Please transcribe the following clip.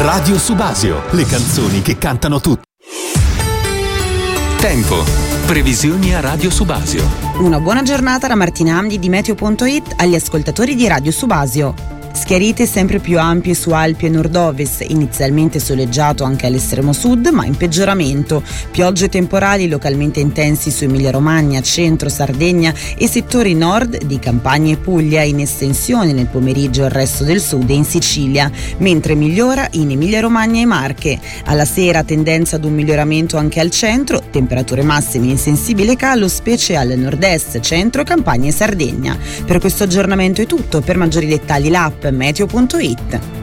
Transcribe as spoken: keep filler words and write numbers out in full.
Radio Subasio, le canzoni che cantano tutti. Tempo. Previsioni a Radio Subasio. Una buona giornata da Martina Amdi di Meteo punto it agli ascoltatori di Radio Subasio. Schiarite sempre più ampie su Alpi e nord-ovest, inizialmente soleggiato anche all'estremo sud, ma in peggioramento. Piogge temporali localmente intensi su Emilia-Romagna, centro, Sardegna e settori nord di Campania e Puglia, in estensione nel pomeriggio al resto del sud e in Sicilia, mentre migliora in Emilia-Romagna e Marche. Alla sera tendenza ad un miglioramento anche al centro, temperature massime in sensibile calo, specie al nord-est, centro, Campania e Sardegna. Per questo aggiornamento è tutto, per maggiori dettagli l'app Meteo punto it.